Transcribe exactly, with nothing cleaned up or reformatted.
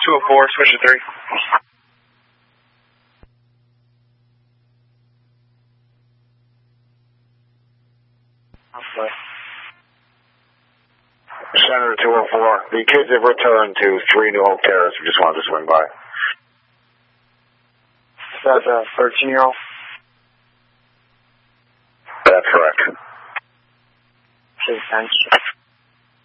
two oh four, switch to three. Okay. Senator two oh four, the kids have returned to three New Hope Terrace. We just wanted to swing by. Is that a thirteen-year-old? That's correct. Okay, thanks.